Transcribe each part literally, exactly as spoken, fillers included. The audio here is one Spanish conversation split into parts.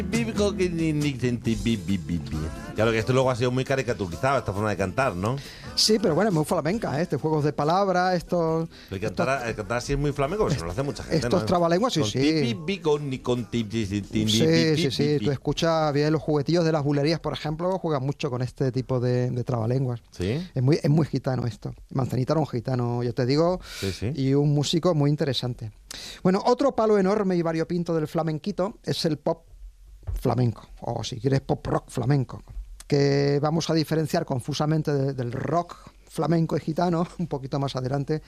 Claro que esto luego ha sido muy caricaturizado, esta forma de cantar, ¿no? Sí, pero bueno, es muy flamenca, ¿eh? Este juegos de palabras, estos... El cantar, estos, el cantar así es muy flamenco, eso lo hace mucha gente, estos ¿no? trabalenguas, sí, sí. Sí, sí, sí. Tú escuchas bien los juguetillos de las bulerías, por ejemplo, juegan mucho con este tipo de, de trabalenguas. Sí. Es muy, es muy gitano esto. Manzanita era un gitano, yo te digo, sí, sí. Y un músico muy interesante. Bueno, otro palo enorme y variopinto del flamenquito es el pop flamenco, o si quieres pop rock flamenco, que vamos a diferenciar confusamente de, del rock flamenco y gitano, un poquito más adelante.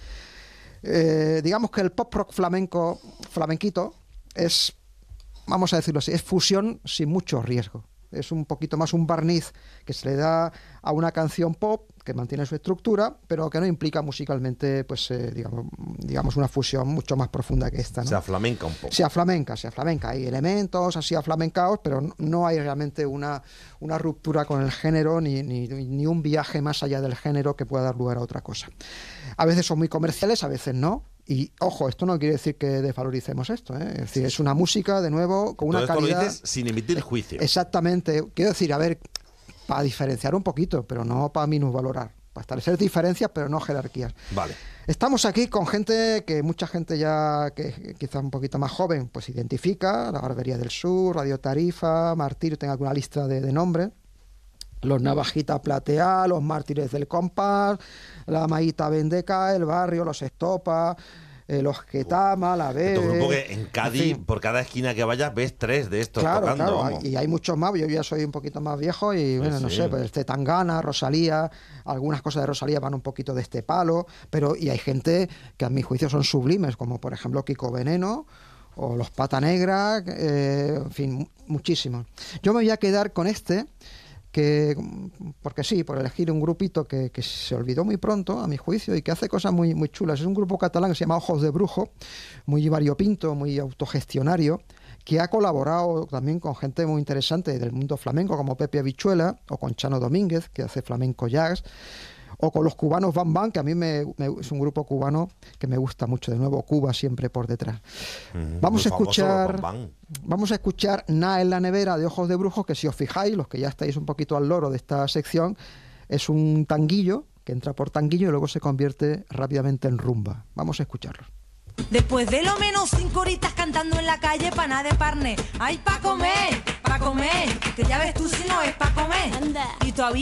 Eh, digamos que el pop rock flamenco, flamenquito, es, vamos a decirlo así, es fusión sin mucho riesgo. Es un poquito más un barniz que se le da a una canción pop que mantiene su estructura, pero que no implica musicalmente, pues, eh, digamos, digamos, una fusión mucho más profunda que esta, ¿no? Se aflamenca un poco. Se aflamenca, se aflamenca. Hay elementos así aflamencados, pero no hay realmente una, una ruptura con el género ni, ni, ni un viaje más allá del género que pueda dar lugar a otra cosa. A veces son muy comerciales, a veces no. Y, ojo, esto no quiere decir que desvaloricemos esto, ¿eh? Es decir, es una música, de nuevo, con Todo una esto calidad... lo dices sin emitir juicio. Exactamente. Quiero decir, a ver, para diferenciar un poquito, pero no para minusvalorar. Para establecer diferencias, pero no jerarquías. Vale. Estamos aquí con gente que mucha gente ya, que quizá un poquito más joven, pues identifica, la Barbería del Sur, Radio Tarifa, Martirio, tengo alguna lista de, de nombres. Los Navajita Platea, los Mártires del Compás, la Maíta Vendeca, el Barrio, los Estopa, eh, los Getama, la Bebe... Estos grupos que en Cádiz, en fin, por cada esquina que vayas, ves tres de estos claro, tocando. Claro, vamos. y hay muchos más, yo ya soy un poquito más viejo y, bueno, Pues no sí. sé, pues este Tangana, Rosalía, algunas cosas de Rosalía van un poquito de este palo, pero y hay gente que a mi juicio son sublimes, como por ejemplo Kiko Veneno, o los Pata Negra, eh, en fin, muchísimos. Yo me voy a quedar con este, que porque sí, por elegir un grupito que, que se olvidó muy pronto, a mi juicio, y que hace cosas muy, muy chulas. Es un grupo catalán que se llama Ojos de Brujo, muy variopinto, muy autogestionario, que ha colaborado también con gente muy interesante del mundo flamenco, como Pepe Habichuela, o con Chano Domínguez, que hace flamenco jazz, o con los cubanos Bam Bam, que a mí me, me, es un grupo cubano que me gusta mucho. De nuevo, Cuba siempre por detrás. Mm, vamos a escuchar Bam Bam. Vamos a escuchar Na en la nevera de Ojos de Brujo, que si os fijáis, los que ya estáis un poquito al loro de esta sección, es un tanguillo que entra por tanguillo y luego se convierte rápidamente en rumba. Vamos a escucharlo. Después de lo menos cinco horitas cantando en la calle, paná de parne. ¡Ay, pa' comer! ¡Pa' comer! Que ya ves tú si no es pa' comer. Anda. Y todavía